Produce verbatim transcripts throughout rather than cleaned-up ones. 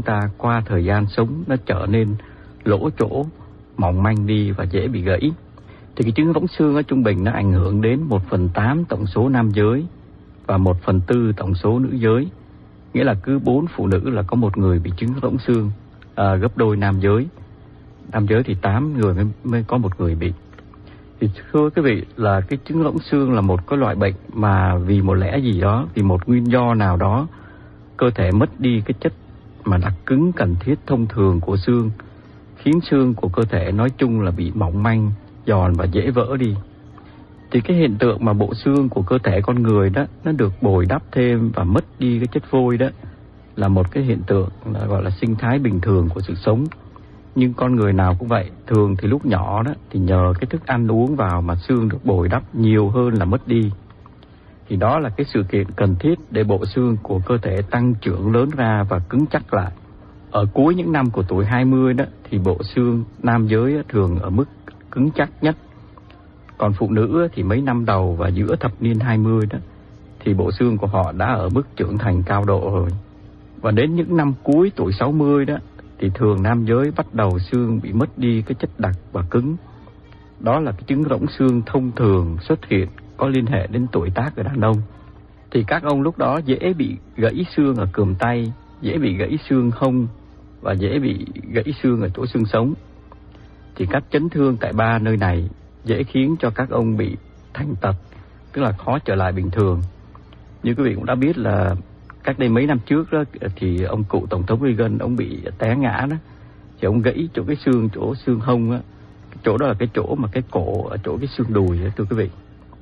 ta qua thời gian sống nó trở nên lỗ chỗ, mỏng manh đi và dễ bị gãy. Thì cái chứng rỗng xương ở trung bình nó ảnh hưởng đến một phần tám tổng số nam giới và một phần tư tổng số nữ giới. Nghĩa là cứ bốn phụ nữ là có một người bị chứng rỗng xương, à, gấp đôi nam giới. Nam giới thì tám người mới, mới có một người bị. Thì thưa quý vị, là cái chứng rỗng xương là một cái loại bệnh mà vì một lẽ gì đó, vì một nguyên do nào đó, cơ thể mất đi cái chất mà đặc cứng cần thiết thông thường của xương, khiến xương của cơ thể nói chung là bị mỏng manh, giòn và dễ vỡ đi. Thì cái hiện tượng mà bộ xương của cơ thể con người đó nó được bồi đắp thêm và mất đi cái chất vôi đó là một cái hiện tượng là gọi là sinh thái bình thường của sự sống. Nhưng con người nào cũng vậy, thường thì lúc nhỏ đó thì nhờ cái thức ăn uống vào mà xương được bồi đắp nhiều hơn là mất đi. Thì đó là cái sự kiện cần thiết để bộ xương của cơ thể tăng trưởng lớn ra và cứng chắc lại. Ở cuối những năm của tuổi hai mươi đó thì bộ xương nam giới thường ở mức cứng chắc nhất. Còn phụ nữ thì mấy năm đầu và giữa thập niên hai mươi đó thì bộ xương của họ đã ở mức trưởng thành cao độ rồi. Và đến những năm cuối tuổi sáu mươi đó thì thường nam giới bắt đầu xương bị mất đi cái chất đặc và cứng. Đó là cái chứng rỗng xương thông thường xuất hiện có liên hệ đến tuổi tác ở đàn ông. Thì các ông lúc đó dễ bị gãy xương ở cườm tay, dễ bị gãy xương hông và dễ bị gãy xương ở chỗ xương sống. Thì các chấn thương tại ba nơi này dễ khiến cho các ông bị thành tật, tức là khó trở lại bình thường. Như quý vị cũng đã biết là cách đây mấy năm trước đó, thì ông cụ Tổng thống Reagan, ông bị té ngã đó, thì ông gãy chỗ cái xương, chỗ xương hông á. Cái chỗ đó là cái chỗ mà cái cổ ở chỗ cái xương đùi đó, thưa quý vị.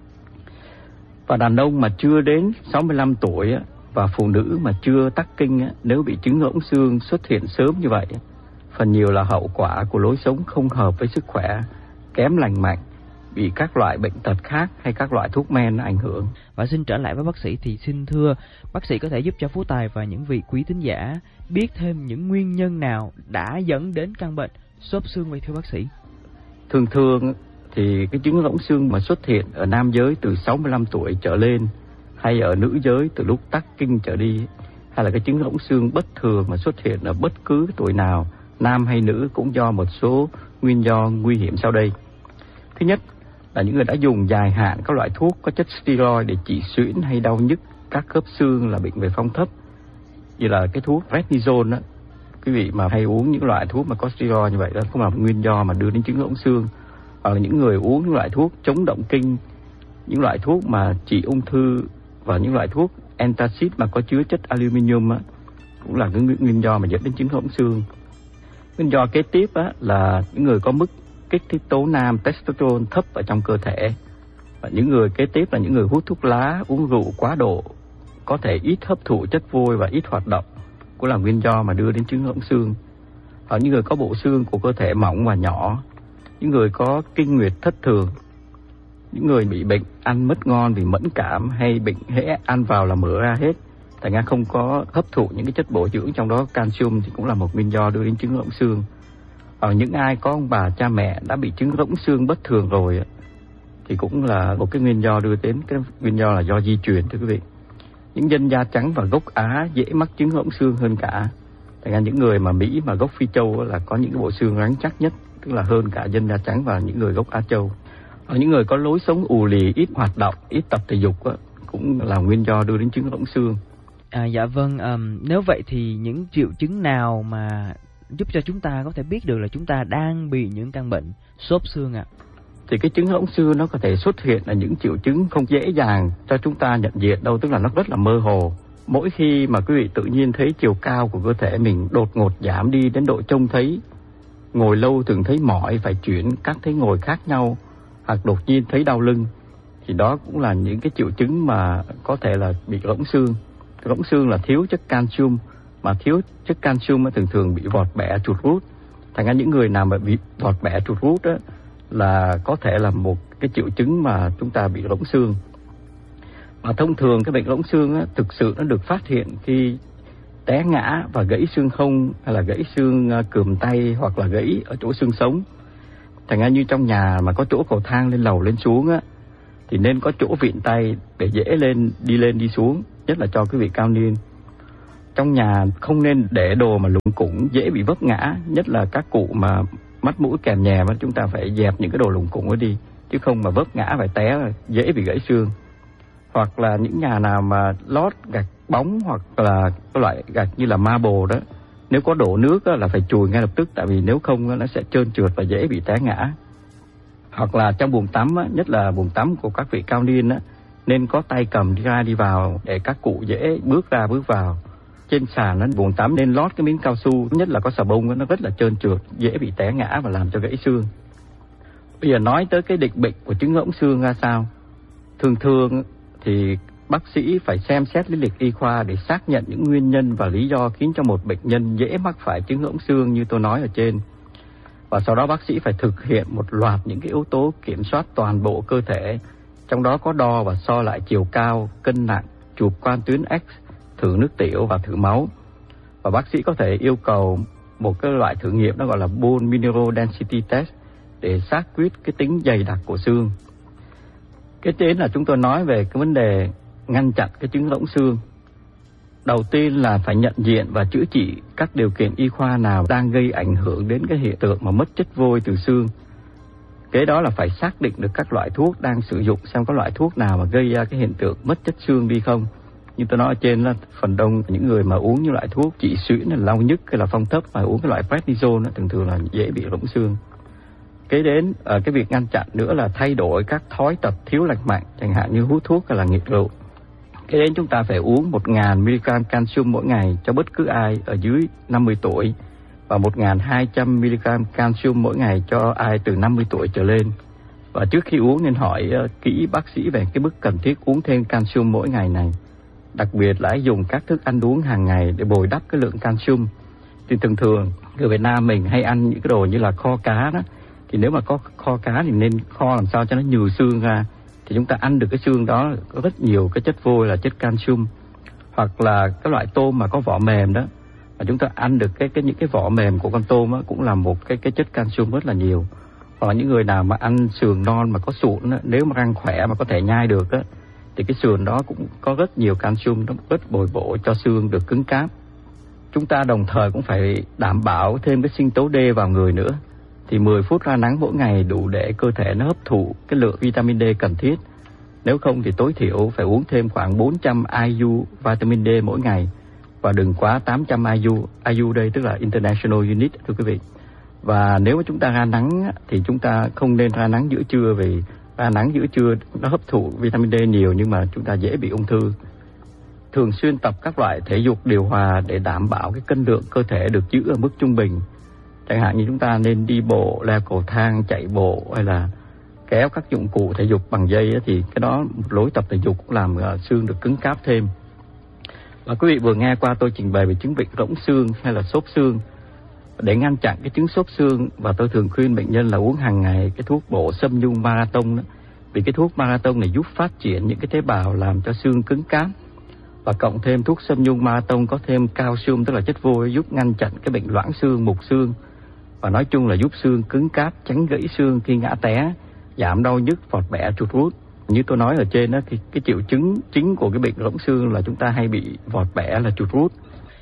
Và đàn ông mà chưa đến sáu mươi lăm tuổi á, và phụ nữ mà chưa tắc kinh á, nếu bị chứng rỗng xương xuất hiện sớm như vậy, phần nhiều là hậu quả của lối sống không hợp với sức khỏe, kém lành mạnh, bị các loại bệnh tật khác hay các loại thuốc men ảnh hưởng. Và xin trở lại với bác sĩ thì xin thưa bác sĩ có thể giúp cho Phú Tài và những vị quý thính giả biết thêm những nguyên nhân nào đã dẫn đến căn bệnh xốp xương vậy thưa bác sĩ? Thường thường thì cái chứng rỗng xương mà xuất hiện ở nam giới từ sáu mươi lăm tuổi trở lên, hay ở nữ giới từ lúc tắc kinh trở đi, hay là cái chứng rỗng xương bất thường mà xuất hiện ở bất cứ tuổi nào, nam hay nữ, cũng do một số nguyên do nguy hiểm sau đây. Thứ nhất là những người đã dùng dài hạn các loại thuốc có chất steroid để trị suyễn hay đau nhức các khớp xương là bệnh về phong thấp, như là cái thuốc prednisone đó. Quý vị mà hay uống những loại thuốc mà có steroid như vậy đó cũng là một nguyên do mà đưa đến chứng rỗng xương. Hoặc là những người uống những loại thuốc chống động kinh, những loại thuốc mà trị ung thư và những loại thuốc antacid mà có chứa chất aluminium á, cũng là cái nguyên do mà dẫn đến chứng rỗng xương. Nguyên do kế tiếp á, là những người có mức kích thích tố nam testosterone thấp ở trong cơ thể. Và những người kế tiếp là những người hút thuốc lá, uống rượu quá độ, có thể ít hấp thụ chất vôi và ít hoạt động, cũng là nguyên do mà đưa đến chứng rỗng xương. Hoặc những người có bộ xương của cơ thể mỏng và nhỏ, những người có kinh nguyệt thất thường, những người bị bệnh ăn mất ngon vì mẫn cảm hay bệnh hễ ăn vào là mỡ ra hết, thành ra không có hấp thụ những cái chất bổ dưỡng, trong đó calcium thì cũng là một nguyên do đưa đến chứng rỗng xương. Hoặc những ai có ông bà cha mẹ đã bị chứng rỗng xương bất thường rồi thì cũng là một cái nguyên do đưa đến, cái nguyên do là do di truyền thưa quý vị. Những dân da trắng và gốc Á dễ mắc chứng rỗng xương hơn cả. Thành ra những người mà Mỹ mà gốc Phi Châu là có những cái bộ xương rắn chắc nhất, tức là hơn cả dân da trắng và những người gốc Á Châu. Hoặc những người có lối sống ù lì, ít hoạt động, ít tập thể dục á, cũng là nguyên do đưa đến chứng rỗng xương. À, dạ vâng, um, nếu vậy thì những triệu chứng nào mà giúp cho chúng ta có thể biết được là chúng ta đang bị những căn bệnh xốp xương ạ? À? Thì cái chứng rỗng xương nó có thể xuất hiện là những triệu chứng không dễ dàng cho chúng ta nhận diện đâu, tức là nó rất là mơ hồ. Mỗi khi mà quý vị tự nhiên thấy chiều cao của cơ thể mình đột ngột giảm đi đến độ trông thấy, ngồi lâu thường thấy mỏi phải chuyển các thế ngồi khác nhau, hoặc đột nhiên thấy đau lưng, thì đó cũng là những cái triệu chứng mà có thể là bị rỗng xương. Rỗng xương là thiếu chất calcium, mà thiếu chất calcium thường thường bị vọt bẹ chuột rút. Thành ra những người nào mà bị vọt bẹ chuột rút đó là có thể là một cái triệu chứng mà chúng ta bị rỗng xương. Và thông thường cái bệnh rỗng xương á, thực sự nó được phát hiện khi té ngã và gãy xương hông, hay là gãy xương cườm tay, hoặc là gãy ở chỗ xương sống. Thành ra như trong nhà mà có chỗ cầu thang lên lầu lên xuống á, thì nên có chỗ vịn tay để dễ lên đi lên đi xuống, nhất là cho quý vị cao niên. trong nhà không nên để đồ mà lủng củng dễ bị vấp ngã, nhất là các cụ mà mắt mũi kèm nhèm, chúng ta phải dẹp những cái đồ lủng củng ấy đi, chứ không mà vấp ngã phải té dễ bị gãy xương. Hoặc là những nhà nào mà lót gạch bóng hoặc là cái loại gạch như là marble đó, nếu có đổ nước là phải chùi ngay lập tức, tại vì nếu không nó sẽ trơn trượt và dễ bị té ngã. Hoặc là trong buồng tắm, nhất là buồng tắm của các vị cao niên, nên có tay cầm đi ra đi vào để các cụ dễ bước ra bước vào. Trên sàn nó buồng tắm nên lót cái miếng cao su, nhất là có xà bông, nó rất là trơn trượt, dễ bị té ngã và làm cho gãy xương. Bây giờ nói tới cái định bệnh của chứng ngỗng xương ra sao. Thường thường thì bác sĩ phải xem xét lý lịch y khoa để xác nhận những nguyên nhân và lý do khiến cho một bệnh nhân dễ mắc phải chứng ngỗng xương như tôi nói ở trên. Và sau đó bác sĩ phải thực hiện một loạt những cái yếu tố kiểm soát toàn bộ cơ thể, trong đó có đo và so lại chiều cao, cân nặng, chụp quang tuyến X, thử nước tiểu và thử máu. Và bác sĩ có thể yêu cầu một cái loại thử nghiệm nó gọi là Bone Mineral Density Test để xác quyết cái tính dày đặc của xương. Cái trên là chúng tôi nói về cái vấn đề ngăn chặn cái chứng ngỗng xương. Đầu tiên là phải nhận diện và chữa trị các điều kiện y khoa nào đang gây ảnh hưởng đến cái hiện tượng mà mất chất vôi từ xương. Kế đó là phải xác định được các loại thuốc đang sử dụng, xem có loại thuốc nào mà gây ra cái hiện tượng mất chất xương đi không. Như tôi nói ở trên là phần đông những người mà uống những loại thuốc trị suyễn, là đau nhức hay là phong thấp mà uống cái loại prednisone thường thường là dễ bị rỗng xương. Kế đến ở cái việc ngăn chặn nữa là thay đổi các thói tập thiếu lành mạnh, chẳng hạn như hút thuốc hay là nghiện rượu. Kế đến chúng ta phải uống một nghìn mi-li-gam canxi mỗi ngày cho bất cứ ai ở dưới năm mươi tuổi và một nghìn hai trăm mi-li-gam canxi mỗi ngày cho ai từ năm mươi tuổi trở lên. Và trước khi uống nên hỏi kỹ bác sĩ về cái mức cần thiết uống thêm canxi mỗi ngày này. Đặc biệt là dùng các thức ăn uống hàng ngày để bồi đắp cái lượng canxi. Thì thường thường người Việt Nam mình hay ăn những cái đồ như là kho cá đó, thì nếu mà có kho cá thì nên kho làm sao cho nó nhừ xương ra, thì chúng ta ăn được cái xương đó có rất nhiều cái chất vôi là chất calcium. Hoặc là cái loại tôm mà có vỏ mềm đó, và chúng ta ăn được cái cái những cái vỏ mềm của con tôm đó, cũng là một cái cái chất calcium rất là nhiều. Hoặc là những người nào mà ăn sườn non mà có sụn đó, nếu mà răng khỏe mà có thể nhai được đó, thì cái sườn đó cũng có rất nhiều calcium, nó rất bồi bổ cho xương được cứng cáp. Chúng ta đồng thời cũng phải đảm bảo thêm cái sinh tố D vào người nữa. Thì mười phút ra nắng mỗi ngày đủ để cơ thể nó hấp thụ cái lượng vitamin D cần thiết. Nếu không thì tối thiểu phải uống thêm khoảng bốn trăm i u vitamin D mỗi ngày, và đừng quá tám trăm i u. i u đây tức là International Unit, thưa quý vị. Và nếu mà chúng ta ra nắng thì chúng ta không nên ra nắng giữa trưa, vì ra nắng giữa trưa nó hấp thụ vitamin D nhiều nhưng mà chúng ta dễ bị ung thư. Thường xuyên tập các loại thể dục điều hòa để đảm bảo cái cân lượng cơ thể được giữ ở mức trung bình. Chẳng hạn như chúng ta nên đi bộ, leo cầu thang, chạy bộ hay là kéo các dụng cụ thể dục bằng dây, thì cái đó một lối tập thể dục cũng làm xương được cứng cáp thêm. Và quý vị vừa nghe qua tôi trình bày về chứng bệnh rỗng xương hay là xốp xương. Để ngăn chặn cái chứng xốp xương, và tôi thường khuyên bệnh nhân là uống hàng ngày cái thuốc bổ Sâm Nhung Marathon đó. Vì cái thuốc Marathon này giúp phát triển những cái tế bào làm cho xương cứng cáp. Và cộng thêm thuốc Sâm Nhung Marathon có thêm calcium tức là chất vôi, giúp ngăn chặn cái bệnh loãng xương, mục xương. Và nói chung là giúp xương cứng cáp, tránh gãy xương khi ngã té, giảm đau nhức, vọt bẻ, chuột rút. Như tôi nói ở trên đó, thì cái triệu chứng chính của cái bệnh rỗng xương là chúng ta hay bị vọt bẻ, là chuột rút.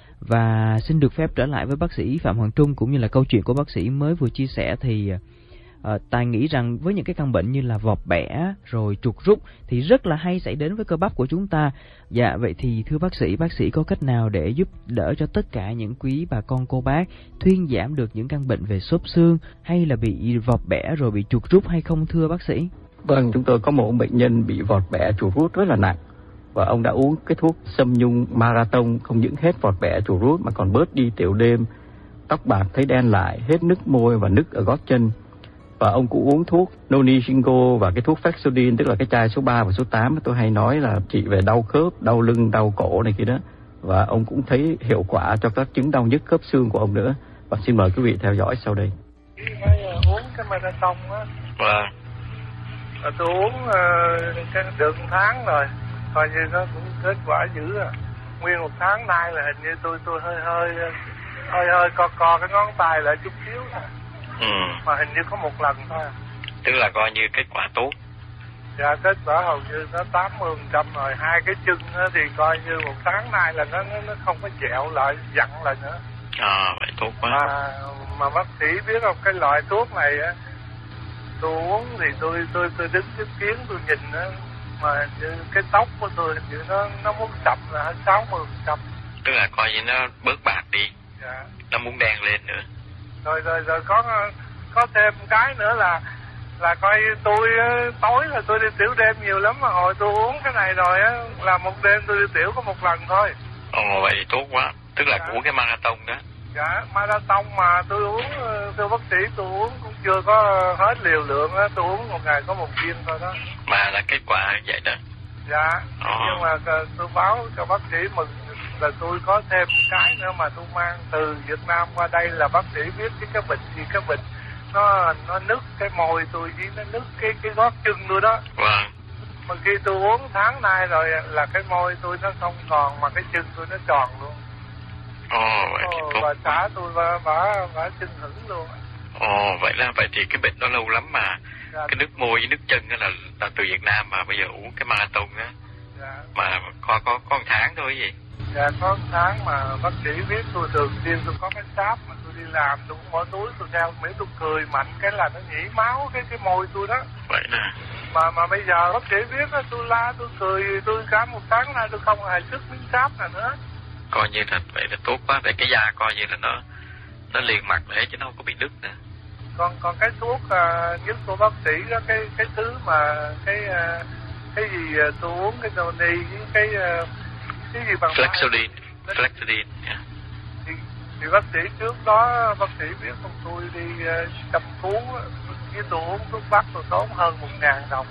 Và xin được phép trở lại với bác sĩ Phạm Hoàng Trung cũng như là câu chuyện của bác sĩ mới vừa chia sẻ. Thì uh, Tài nghĩ rằng với những cái căn bệnh như là vọt bẻ rồi chuột rút thì rất là hay xảy đến với cơ bắp của chúng ta. Dạ, vậy thì thưa bác sĩ, bác sĩ có cách nào để giúp đỡ cho tất cả những quý bà con cô bác thuyên giảm được những căn bệnh về xốp xương hay là bị vọt bẻ rồi bị chuột rút hay không thưa bác sĩ? Vâng, chúng tôi có một bệnh nhân bị vọt bẻ chuột rút rất là nặng, và ông đã uống cái thuốc Sâm Nhung Marathon, không những hết vọt bẻ chuột rút mà còn bớt đi tiểu đêm, tóc bạc thấy đen lại, hết nứt môi và nứt ở gót chân. Và ông cũng uống thuốc Noni Shingo và cái thuốc Fexodin, tức là cái chai số ba và số tám tôi hay nói là trị về đau khớp, đau lưng, đau cổ này kia đó. Và ông cũng thấy hiệu quả cho các chứng đau nhức khớp xương của ông nữa. Và xin mời quý vị theo dõi sau đây. Hay uống cái Marathon á. Vâng. Rồi tôi uống uh, cái được một tháng rồi, coi như nó cũng kết quả dữ à. Nguyên một tháng nay là hình như tôi tôi hơi hơi hơi hơi co co cái ngón tay lại chút xíu thôi. Ừ. Mà hình như có một lần thôi. Tức là coi như kết quả tốt. Dạ, kết quả hầu như nó tám mươi phần trăm rồi. Hai cái chân thì coi như một tháng nay là nó nó không có dẹo lại, dặn lại nữa. À, vậy tốt quá. Mà, mà bác sĩ biết không, cái loại thuốc này á, tôi uống thì tôi tôi tôi đứng chứng kiến tôi nhìn á, mà như cái tóc của tôi thì nó nó muốn sậm là hết sáu mươi phần trăm. Tức là coi như nó bớt bạc đi. Dạ. Nó muốn đen lên nữa. Rồi rồi rồi có có thêm cái nữa là là coi tôi tối là tôi đi tiểu đêm nhiều lắm, mà hồi tôi uống cái này rồi á là một đêm tôi đi tiểu có một lần thôi. Ồ, vậy thì tốt quá. Tức là Dạ. uống cái marathon đó. Dạ, marathon mà tôi uống, thưa bác sĩ, tôi uống cũng chưa có hết liều lượng á, tôi uống một ngày có một viên thôi đó. Mà là kết quả vậy đó. Dạ, Ồ. nhưng mà tôi báo cho bác sĩ mừng là tôi có thêm cái nữa mà tôi mang từ Việt Nam qua đây, là bác sĩ biết cái cái bệnh gì, cái bệnh nó nó nứt cái môi tôi với nó nứt cái cái gót chân tôi đó. Vâng. Mà khi tôi uống tháng nay rồi là cái môi tôi nó không còn, mà cái chân tôi nó tròn luôn. Ồ, vậy thì tốt. Và xã tôi và bả bả chân hững luôn. Ồ, vậy là vậy thì cái bệnh đó lâu lắm mà. Dạ. Cái nước môi với nước chân đó là, là từ Việt Nam mà bây giờ uống cái marathon á. Dạ. Mà có có có một tháng thôi gì. Dạ, có một tháng mà bác sĩ biết tôi thường xuyên tôi có cái sáp mà tôi đi làm tôi cũng bỏ túi tôi đeo, miễn tôi cười mạnh cái là nó nhỉ máu cái cái môi tôi đó. Vậy nè. Mà mà bây giờ bác sĩ biết đó, tôi la tôi cười tôi cả một tháng nay tôi không hề sức miếng sáp nào nữa. Coi như là vậy là tốt quá, vậy cái da coi như là nó nó liền mặt để chứ nó không có bị đứt nữa. Còn còn cái thuốc uh, nhất của bác sĩ đó, cái cái thứ mà cái uh, cái gì uh, tôi uống cái Noni với cái uh, cái gì bằng Flexodin, Flexodin. Yeah. thì, thì bác sĩ trước đó bác sĩ biết không, tôi đi uh, chăm cứu với tôi uống thuốc bắc tôi tốn hơn một ngàn đồng.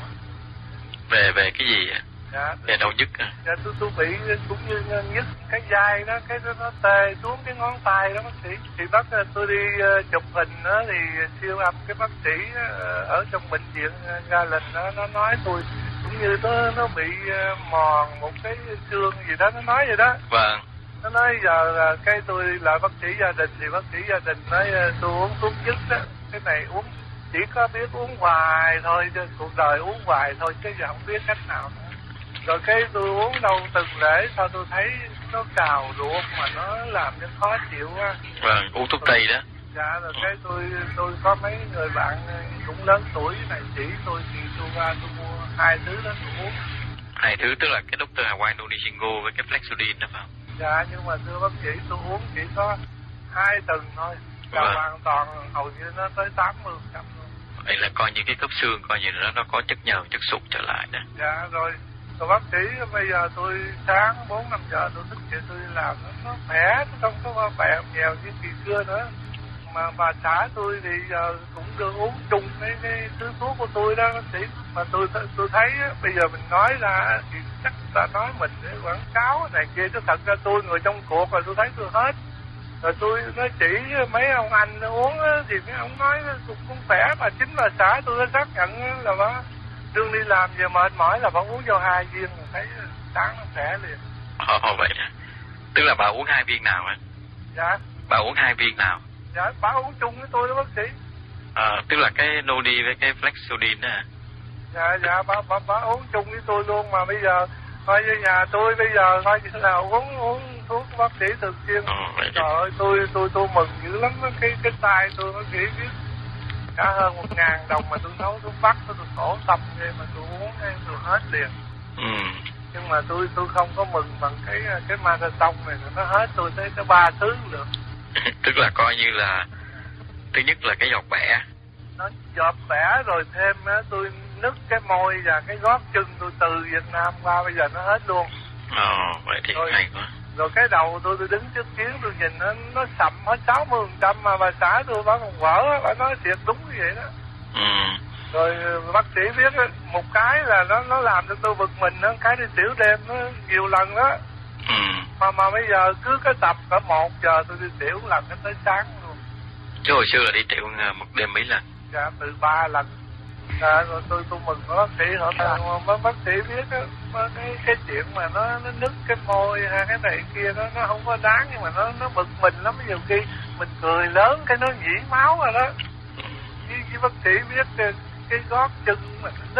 Về về cái gì ạ? Dạ. Về đau nhức à? Dạ, tôi tôi bị cũng như nhức cái vai đó, cái nó, nó tê xuống cái ngón tay đó bác sĩ. Thì bác tôi đi uh, chụp hình đó thì siêu âm cái bác sĩ uh, ở trong bệnh viện uh, Garland đó, nó nói tôi cũng như nó nó bị uh, mòn một cái xương gì đó, nó nói vậy đó. Vâng. Nó nói giờ là cái tôi lại bác sĩ gia đình thì bác sĩ gia đình nói uh, tôi uống thuốc nhức đó, cái này uống chỉ có biết uống hoài thôi, chứ cuộc đời uống hoài thôi chứ giờ không biết cách nào nữa. Rồi cái tôi uống đâu từng lễ sao tôi thấy nó cào ruột mà nó làm cho khó chịu quá. Vâng, uống thuốc tây đó. Dạ, rồi cái tôi tôi có mấy người bạn cũng lớn tuổi này chỉ tôi thì tôi ra tôi mua hai thứ đó tôi uống. Hai thứ tức là cái doctor Hawaii Nonishingo với cái Flexodin đó phải không? Dạ, nhưng mà thưa bác sĩ tôi uống chỉ có hai tuần thôi, là Vâng. hoàn toàn hầu như nó tới tám mươi phần trăm luôn. Vậy là coi như cái khớp xương coi như nó nó có chất nhờn, chất sụt trở lại đó. Dạ, rồi rồi bác sĩ bây giờ tôi sáng bốn năm giờ tôi thức dậy tôi đi làm, nó, nó khỏe, nó không có bèo nhèo như kỳ xưa nữa. Mà bà xã tôi thì giờ cũng được uống chung cái, cái thứ thuốc của tôi đó bác sĩ. Mà tôi tôi thấy bây giờ mình nói ra thì chắc ta nói mình để quảng cáo này kia, chứ thật ra tôi người trong cuộc rồi tôi thấy tôi hết. Rồi tôi nói chỉ mấy ông anh uống thì mấy ông nói cũng, cũng khỏe, mà chính bà xã tôi nó xác nhận là bà đương đi làm giờ mệt mỏi là bà uống vô hai viên rồi thấy sáng nó khỏe liền. Ồ, vậy nè. Tức là bà uống hai viên nào á? Dạ. Bà uống hai viên nào? Dạ, bà uống chung với tôi đó bác sĩ. À, tức là cái Noni với cái Flexodin đó à? Dạ, dạ, bà, bà, bà uống chung với tôi luôn, mà bây giờ coi như nhà tôi bây giờ coi như là uống uống thuốc bác sĩ thường xuyên. Ồ, vậy Trời ơi, tôi tôi tôi mừng dữ lắm, cái cái tay tôi bác sĩ biết cả hơn một ngàn đồng mà tôi nấu thuốc bắc tôi khổ tâm vậy mà tôi uống cái tôi hết liền. Ừ. Nhưng mà tôi tôi không có mừng bằng cái cái marathon này, nó hết tôi thấy có ba thứ được. Tức là coi như là thứ nhất là cái giọt bẻ. Nó giọt bẻ rồi thêm á, tôi nứt cái môi và cái gót chân tôi từ Việt Nam qua bây giờ nó hết luôn. Ồ, vậy thì Rồi. hay quá. Rồi cái đầu tôi tôi đứng trước kiến tôi nhìn nó nó sậm hết sáu mươi phần trăm, mà bà xã tôi bà còn vỡ, bà nói thiệt đúng như vậy đó. Ừ. Rồi bác sĩ biết đó, một cái là nó nó làm cho tôi bực mình đó, cái đi tiểu đêm nó nhiều lần đó. Ừ. Mà mà bây giờ cứ cái tập cả một giờ tôi đi tiểu lần cái tới sáng luôn. Chứ hồi xưa là đi tiểu một đêm mấy lần? Dạ, từ ba lần. Dạ, rồi tôi tôi mừng bác sĩ hỏi bác bác sĩ biết đó, cái cái chuyện mà nó nó nứt cái môi hay cái này kia nó nó không có đáng, nhưng mà nó nó bực mình lắm, nhiều khi mình cười lớn cái nó nhỉ máu rồi đó. Với, với bác sĩ biết cái, cái gót chân mà nó nứt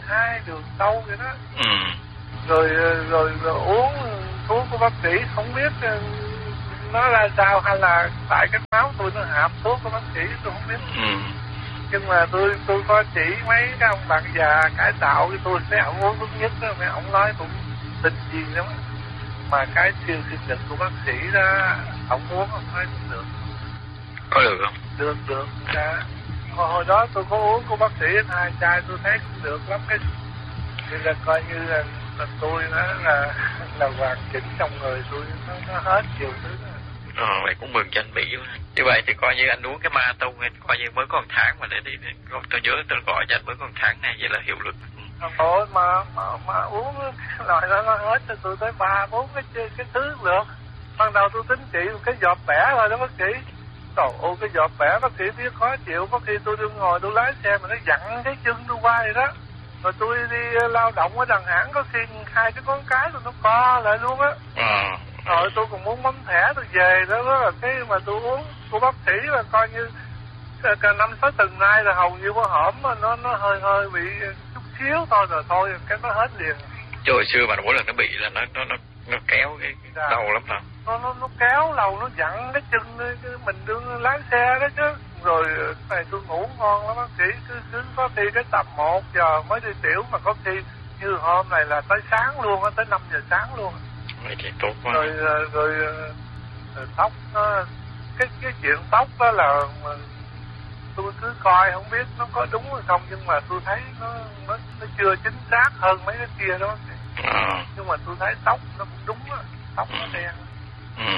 hai, đường sâu vậy đó. Ừ. Rồi, rồi rồi uống thuốc của bác sĩ không biết nó ra sao, hay là tại cái máu tôi nó hạp thuốc của bác sĩ tôi không biết. Ừ. Nhưng mà tôi tôi có chỉ mấy cái ông bạn già cải tạo với tôi, mấy ông uống thuốc nhất đó, mấy ông nói cũng tình gì lắm. Mà cái siêu sinh lực của bác sĩ đó, ông uống không nói cũng được. Có được không? Được, được. Dạ. Hồi, hồi đó tôi có uống của bác sĩ hai chai, tôi thấy cũng được lắm. Cái thì là coi như là, là tôi nó là là hoàn chỉnh trong người tôi, nó, nó hết nhiều thứ. Ờ, vậy cũng mừng cho anh Mỹ quá. Như vậy thì coi như anh uống cái marathon coi như mới có một tháng mà để đi, tôi nhớ tôi gọi cho anh mới có một tháng này, vậy là hiệu lực. Ôi mà, mà mà uống cái loại đó nó hết cho tôi tới ba bốn cái cái thứ được. Ban đầu tôi tính trị một cái giọt bẻ rồi đó bác sĩ. Trời ơi, cái giọt bẻ bác sĩ biết khó chịu, có khi tôi đứng ngồi tôi lái xe mà nó dặn cái chân tôi qua vậy đó. Rồi tôi đi lao động ở đằng hãng có khi hai cái ngón cái tôi nó co lại luôn á. Ờ. Rồi tôi còn muốn bấm thẻ tôi về đó, đó là cái mà tôi uống của bác sĩ là coi như cả năm sáu tuần nay là hầu như có hổm mà nó nó hơi hơi bị chút xíu thôi rồi thôi cái nó hết liền. Chứ hồi xưa mà mỗi lần nó bị là nó nó nó nó kéo cái dạ. đầu lắm hả? Nó nó nó kéo đầu nó dặn cái chân cái mình đương lái xe đó chứ. Rồi này tôi ngủ ngon lắm bác sĩ, cứ cứ có khi cái tầm một giờ mới đi tiểu, mà có khi như hôm này là tới sáng luôn á, tới năm giờ sáng luôn. Vậy thì tốt quá. Rồi rồi, rồi, rồi tóc nó, cái cái chuyện tóc đó là tôi cứ coi không biết nó có đúng hay không, nhưng mà tôi thấy nó nó, nó chưa chính xác hơn mấy cái kia đó. À. Nhưng mà tôi thấy tóc nó cũng đúng á, tóc nó đen. Ừ.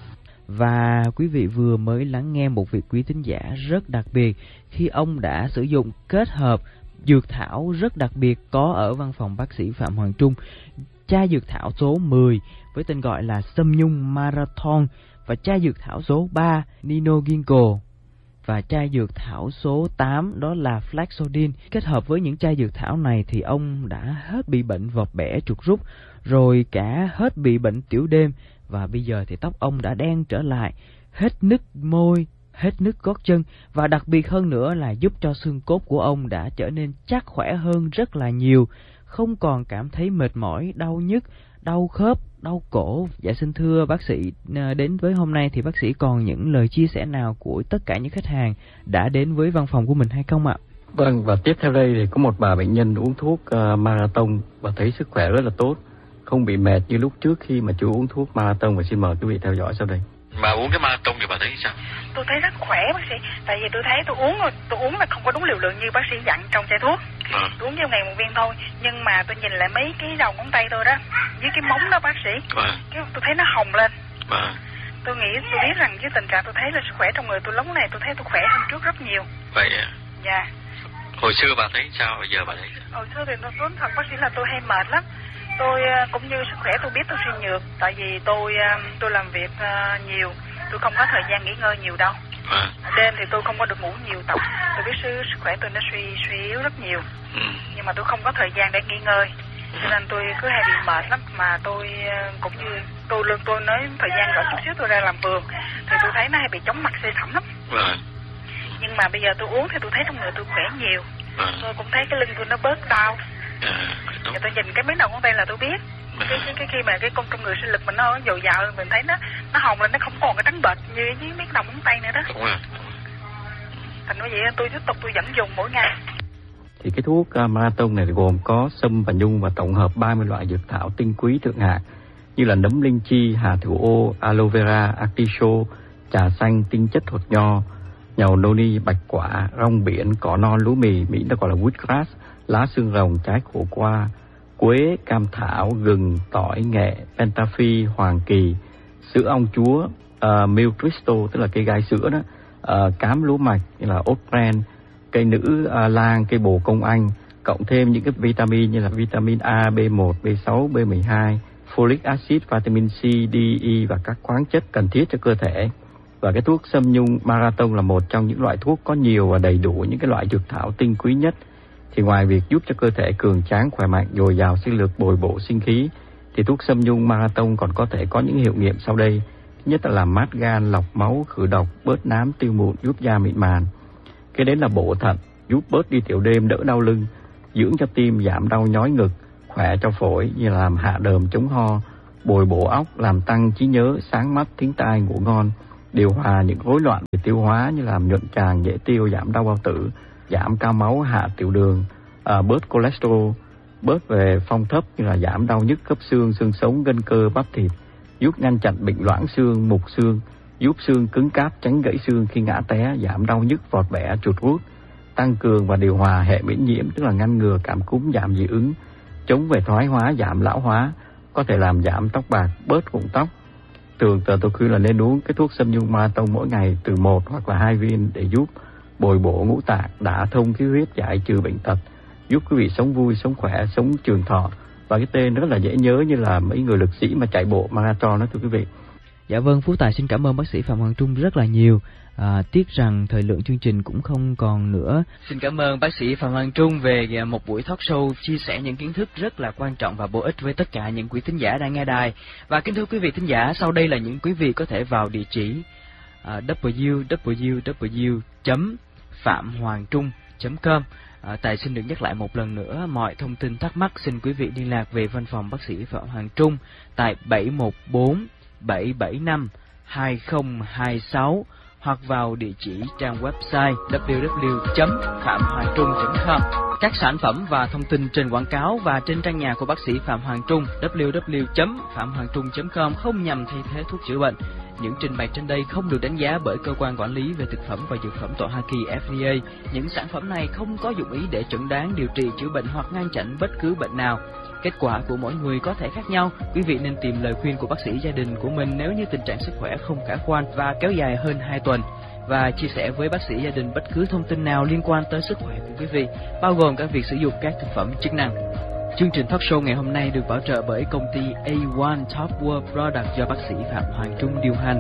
Và quý vị vừa mới lắng nghe một vị quý thính giả rất đặc biệt khi ông đã sử dụng kết hợp dược thảo rất đặc biệt có ở văn phòng bác sĩ Phạm Hoàng Trung. Chai dược thảo số mười với tên gọi là Sâm Nhung Marathon, và chai dược thảo số ba Nino Ginkgo, và chai dược thảo số tám đó là Flaxodin. Kết hợp với những chai dược thảo này thì ông đã hết bị bệnh vọt bẻ trục rút, rồi cả hết bị bệnh tiểu đêm, và bây giờ thì tóc ông đã đen trở lại, hết nứt môi, hết nứt gót chân, và đặc biệt hơn nữa là giúp cho xương cốt của ông đã trở nên chắc khỏe hơn rất là nhiều, không còn cảm thấy mệt mỏi, đau nhức, đau khớp, đau cổ. Dạ xin thưa bác sĩ, đến với hôm nay thì bác sĩ còn những lời chia sẻ nào của tất cả những khách hàng đã đến với văn phòng của mình hay không ạ? Vâng, và tiếp theo đây thì có một bà bệnh nhân uống thuốc uh, Marathon và thấy sức khỏe rất là tốt, không bị mệt như lúc trước khi mà chú uống thuốc Marathon, và xin mời quý vị theo dõi sau đây. Bà uống cái Marathon thì bà thấy sao? Tôi thấy rất khỏe bác sĩ, tại vì tôi thấy tôi uống rồi, tôi uống là không có đúng liều lượng như bác sĩ dặn trong chai thuốc. À. Tôi uống trong ngày một viên thôi, nhưng mà tôi nhìn lại mấy cái đầu ngón tay tôi đó, với cái móng đó bác sĩ, à. cái tôi thấy nó hồng lên. À. Tôi nghĩ, tôi biết rằng với tình trạng tôi thấy là sức khỏe trong người tôi lúc này tôi thấy tôi khỏe hơn trước rất nhiều. Vậy à? Dạ. Hồi xưa bà thấy sao, bây giờ bà thấy sao? Hồi xưa thì tôi nói thật bác sĩ là tôi hay mệt lắm. Tôi cũng như sức khỏe tôi biết tôi suy nhược, tại vì tôi tôi làm việc nhiều, tôi không có thời gian nghỉ ngơi nhiều đâu. À. Đêm thì tôi không có được ngủ nhiều tập, tôi biết sức, sức khỏe tôi nó suy suy yếu rất nhiều. Ừ. Nhưng mà tôi không có thời gian để nghỉ ngơi, cho nên tôi cứ hay bị mệt lắm. Mà tôi cũng như tôi luôn tôi nói thời gian gọi chút xíu tôi ra làm vườn thì tôi thấy nó hay bị chóng mặt, xê thẳm lắm. À. Nhưng mà bây giờ tôi uống thì tôi thấy trong người tôi khỏe nhiều. À. Tôi cũng thấy cái lưng tôi nó bớt đau. À, và tôi nhìn cái mấy đầu ngón tay là tôi biết à. cái, cái cái khi mà cái con trong người sinh lực mình nó dồi dào, mình thấy nó nó hồng lên, nó không còn cái trắng bệch như với mấy đầu ngón tay nữa đó. Đúng rồi. Thành như vậy tôi tiếp tục tôi vẫn dùng mỗi ngày. Thì cái thuốc uh, Marathon này gồm có sâm và nhung và tổng hợp ba mươi loại dược thảo tinh quý thượng hạng như là nấm linh chi, hà thủ ô, aloe vera, artichoke, trà xanh, tinh chất hột nho, nhầu noni, bạch quả, rong biển, cỏ non, lúa mì, Mỹ nó gọi là woodgrass, lá xương rồng, trái khổ qua, quế, cam thảo, gừng, tỏi, nghệ, pentaphi, hoàng kỳ, sữa ong chúa, uh, milk crystal tức là cây gai sữa đó, uh, cám lúa mạch như là ốt bran, cây nữ uh, lang, cây bồ công anh, cộng thêm những cái vitamin như là vitamin A, B một, B sáu, B mười hai, folic acid, vitamin C, D, E và các khoáng chất cần thiết cho cơ thể. Và cái thuốc sâm nhung Marathon là một trong những loại thuốc có nhiều và đầy đủ những cái loại dược thảo tinh quý nhất. Thì ngoài việc giúp cho cơ thể cường tráng, khỏe mạnh, dồi dào sinh lực, bồi bổ sinh khí, thì thuốc sâm nhung Marathon còn có thể có những hiệu nghiệm sau đây. Thứ nhất là làm mát gan, lọc máu, khử độc, bớt nám, tiêu mụn, giúp da mịn màng. Cái đến là bổ thận, giúp bớt đi tiểu đêm, đỡ đau lưng. dưỡng cho tim, giảm đau nhói ngực, khỏe cho phổi như là làm hạ đờm chống ho, bồi bổ óc, làm tăng trí nhớ, sáng mắt, thính tai, ngủ ngon, điều hòa những rối loạn về tiêu hóa như làm nhuận tràng, dễ tiêu, giảm đau bao tử, giảm cao máu, hạ tiểu đường, à, bớt cholesterol, bớt về phong thấp như là giảm đau nhức khớp xương, xương sống, gân cơ, bắp thịt, giúp ngăn chặn bệnh loãng xương, mục xương, giúp xương cứng cáp, tránh gãy xương khi ngã té, giảm đau nhức, vọt bẻ, chuột rút, tăng cường và điều hòa hệ miễn nhiễm, tức là ngăn ngừa cảm cúm, giảm dị ứng, chống về thoái hóa, giảm lão hóa, có thể làm giảm tóc bạc, bớt rụng tóc. Thường tờ tôi khuyên là nên uống cái thuốc Sâm Nhung Marathon mỗi ngày từ một hoặc là hai viên để giúp bồi bổ ngũ tạng, đả thông khí huyết, giải trừ bệnh tật, giúp quý vị sống vui, sống khỏe, sống trường thọ. Và cái tên rất là dễ nhớ như là mấy người lực sĩ mà chạy bộ marathon đó thưa quý vị. Dạ vâng, Phú Tài xin cảm ơn bác sĩ Phạm Hoàng Trung rất là nhiều. À, tiếc rằng thời lượng chương trình cũng không còn nữa. Xin cảm ơn bác sĩ Phạm Hoàng Trung về một buổi talk show chia sẻ những kiến thức rất là quan trọng và bổ ích với tất cả những quý thính giả đang nghe đài. Và kính thưa quý vị thính giả, sau đây là những quý vị có thể vào địa chỉ uh, w w w chấm phạm hoàng trung chấm com. À, Tài xin được nhắc lại một lần nữa, mọi thông tin thắc mắc xin quý vị liên lạc về văn phòng bác sĩ Phạm Hoàng Trung tại bảy một bốn bảy bảy năm hai không hai sáu hoặc vào địa chỉ trang website w w w chấm phạm hoàng trung chấm com. Các sản phẩm và thông tin trên quảng cáo và trên trang nhà của bác sĩ Phạm Hoàng Trung w w w chấm phạm hoàng trung chấm com không nhằm thay thế thuốc chữa bệnh. Những trình bày trên đây không được đánh giá bởi cơ quan quản lý về thực phẩm và dược phẩm tại Hoa Kỳ F D A. Những sản phẩm này không có dụng ý để chẩn đoán, điều trị, chữa bệnh hoặc ngăn chặn bất cứ bệnh nào. Kết quả của mỗi người có thể khác nhau. Quý vị nên tìm lời khuyên của bác sĩ gia đình của mình nếu như tình trạng sức khỏe không khả quan và kéo dài hơn hai tuần. Và chia sẻ với bác sĩ gia đình bất cứ thông tin nào liên quan tới sức khỏe của quý vị, bao gồm cả việc sử dụng các thực phẩm chức năng. Chương trình talk show ngày hôm nay được bảo trợ bởi công ty A một Top World Product do bác sĩ Phạm Hoàng Trung điều hành.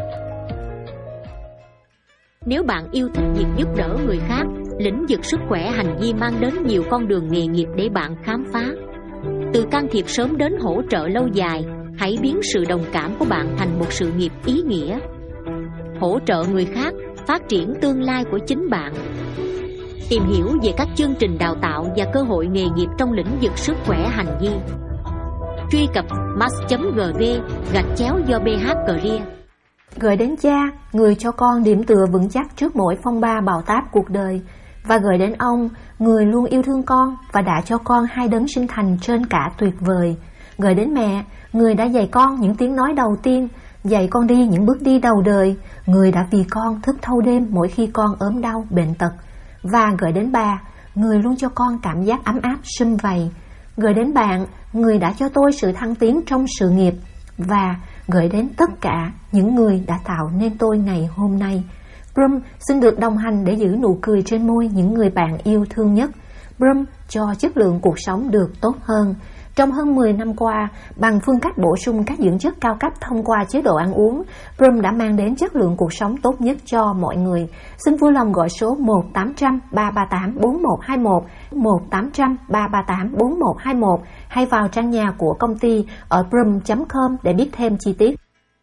Nếu bạn yêu thích việc giúp đỡ người khác, lĩnh vực sức khỏe hành vi mang đến nhiều con đường nghề nghiệp để bạn khám phá. Từ can thiệp sớm đến hỗ trợ lâu dài, hãy biến sự đồng cảm của bạn thành một sự nghiệp ý nghĩa. Hỗ trợ người khác, phát triển tương lai của chính bạn. Tìm hiểu về các chương trình đào tạo và cơ hội nghề nghiệp trong lĩnh vực sức khỏe hành vi. Truy cập mass chấm gv gạch chéo do bê hát Career. Gửi đến cha, người cho con điểm tựa vững chắc trước mỗi phong ba bão táp cuộc đời. Và gửi đến ông, người luôn yêu thương con và đã cho con hai đấng sinh thành trên cả tuyệt vời. Gửi đến mẹ, người đã dạy con những tiếng nói đầu tiên, dạy con đi những bước đi đầu đời, người đã vì con thức thâu đêm mỗi khi con ốm đau, bệnh tật. Và gửi đến bà, người luôn cho con cảm giác ấm áp, sum vầy. Gửi đến bạn, người đã cho tôi sự thăng tiến trong sự nghiệp. Và gửi đến tất cả những người đã tạo nên tôi ngày hôm nay. Brum xin được đồng hành để giữ nụ cười trên môi những người bạn yêu thương nhất. Brum cho chất lượng cuộc sống được tốt hơn. Trong hơn mười năm qua, bằng phương cách bổ sung các dưỡng chất cao cấp thông qua chế độ ăn uống, Brum đã mang đến chất lượng cuộc sống tốt nhất cho mọi người. Xin vui lòng gọi số một tám trăm ba ba tám bốn một hai một, một tám trăm ba ba tám bốn một hai một hay vào trang nhà của công ty ở brum chấm com để biết thêm chi tiết.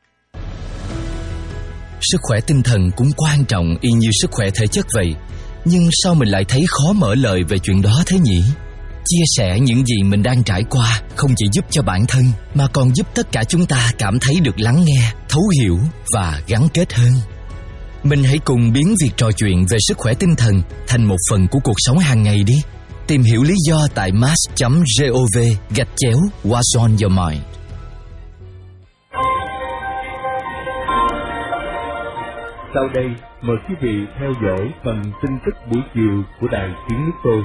Sức khỏe tinh thần cũng quan trọng y như sức khỏe thể chất vậy. Nhưng sao mình lại thấy khó mở lời về chuyện đó thế nhỉ? Chia sẻ những gì mình đang trải qua không chỉ giúp cho bản thân mà còn giúp tất cả chúng ta cảm thấy được lắng nghe, thấu hiểu và gắn kết hơn. Mình hãy cùng biến việc trò chuyện về sức khỏe tinh thần thành một phần của cuộc sống hàng ngày đi. Tìm hiểu lý do tại mass chấm gov gạch chéo What's on your mind. Sau đây, mời quý vị theo dõi phần tin tức buổi chiều của Đài Tiếng Nước Tôi.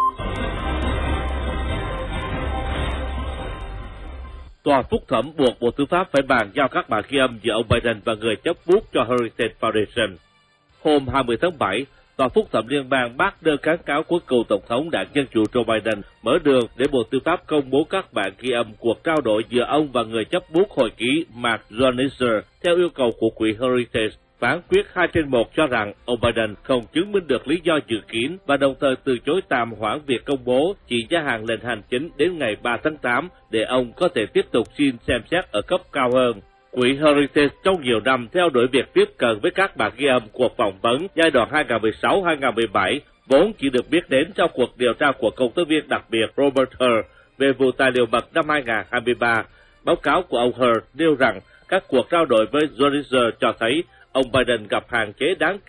Tòa phúc thẩm buộc Bộ Tư pháp phải bàn giao các bản ghi âm giữa ông Biden và người chấp bút cho Heritage Foundation. Hôm hai mươi tháng bảy, Tòa phúc thẩm liên bang bác đơn kháng cáo của cựu Tổng thống đảng Dân Chủ Joe Biden mở đường để Bộ Tư pháp công bố các bản ghi âm cuộc trao đổi giữa ông và người chấp bút hồi ký Mark Zornitzer theo yêu cầu của quỹ Heritage. Phán quyết hai trên một cho rằng ông Biden không chứng minh được lý do dự kiến và đồng thời từ chối tạm hoãn việc công bố, chỉ gia hạn lệnh hành chính đến ngày ba tháng tám để ông có thể tiếp tục xin xem xét ở cấp cao hơn. Quỹ Heritage trong nhiều năm theo đuổi việc tiếp cận với các bản ghi âm cuộc phỏng vấn giai đoạn hai nghìn không trăm mười sáu đến hai nghìn không trăm mười bảy vốn chỉ được biết đến trong cuộc điều tra của công tố viên đặc biệt Robert Hur về vụ tài liệu mật năm hai nghìn không trăm hai mươi ba. Báo cáo của ông Hur nêu rằng các cuộc trao đổi với Zollinger cho thấy ông Biden gặp hạn chế đáng